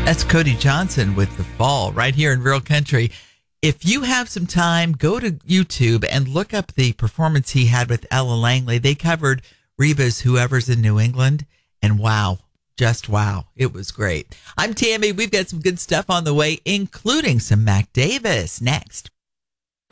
That's Cody Johnson with The Fall right here in Real Country. If you have some time, go to YouTube and look up the performance he had with Ella Langley. They covered Reba's Whoever's in New England, and wow, just wow. It was great. I'm Tammy. We've got some good stuff on the way, including some Mac Davis next.